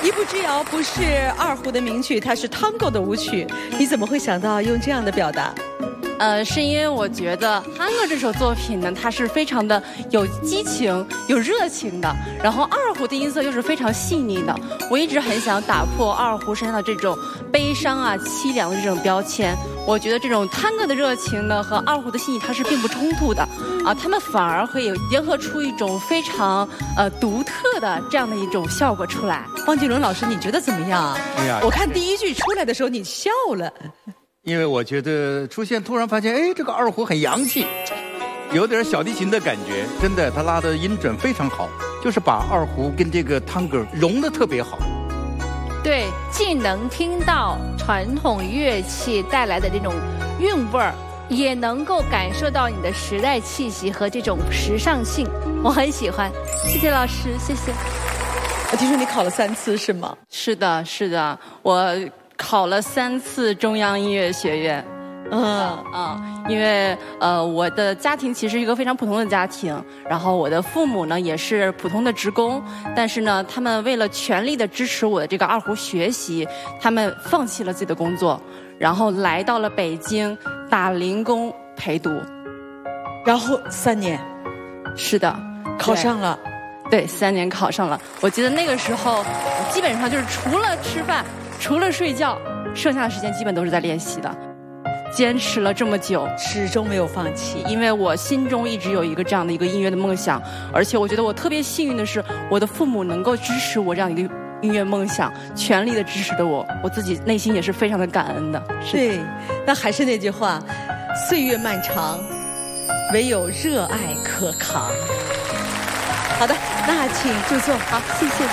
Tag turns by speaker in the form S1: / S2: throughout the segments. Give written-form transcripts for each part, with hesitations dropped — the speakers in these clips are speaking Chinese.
S1: 一步之遥不是二胡的名曲，它是 Tango 的舞曲。你怎么会想到用这样的表达？
S2: 是因为我觉得《Tango》这首作品呢，它是非常的有激情、有热情的，然后二胡的音色又是非常细腻的。我一直很想打破二胡身上的这种悲伤啊、凄凉的这种标签。我觉得这种 Tango 的热情呢和二胡的细腻它是并不冲突的啊，它们反而会有结合出一种非常独特的这样的一种效果出来。
S1: 汪金龙老师，你觉得怎么样？
S3: 哎呀，
S1: 我看第一句出来的时候你笑了。
S3: 因为我觉得突然发现，哎，这个二胡很洋气，有点小提琴的感觉，真的，他拉的音准非常好，就是把二胡跟这个探戈融得特别好。
S4: 对，既能听到传统乐器带来的这种韵味儿，也能够感受到你的时代气息和这种时尚性，我很喜欢。谢谢老师，谢谢。
S1: 我听说你考了3次是吗？
S2: 是的，是的，我考了3次中央音乐学院。因为我的家庭其实是一个非常普通的家庭，然后我的父母呢也是普通的职工，但是呢他们为了全力的支持我的这个二胡学习，他们放弃了自己的工作，然后来到了北京打零工陪读，
S1: 然后3年，
S2: 是的，
S1: 考上了。
S2: 对，3年考上了。我记得那个时候基本上就是除了吃饭除了睡觉，剩下的时间基本都是在练习的。坚持了这么久，
S1: 始终没有放弃，
S2: 因为我心中一直有一个这样的一个音乐的梦想，而且我觉得我特别幸运的是，我的父母能够支持我这样一个音乐梦想，全力的支持的我自己内心也是非常的感恩的。
S1: 对，那还是那句话，岁月漫长，唯有热爱可扛。好的，那请就坐。好，谢谢。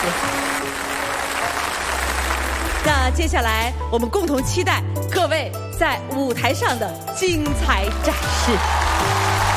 S1: 那接下来我们共同期待各位在舞台上的精彩展示。